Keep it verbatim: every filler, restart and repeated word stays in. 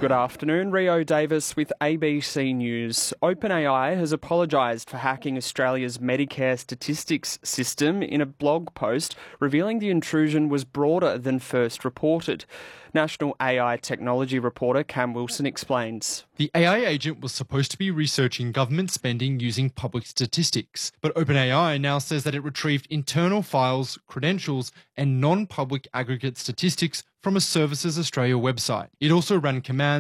Good afternoon, Rio Davis with A B C News. OpenAI has apologised for hacking Australia's Medicare statistics system in a blog post revealing the intrusion was broader than first reported. National A I technology reporter Cam Wilson explains. The A I agent was supposed to be researching government spending using public statistics, but OpenAI now says that it retrieved internal files, credentials, and non-public aggregate statistics from a Services Australia website. It also ran commands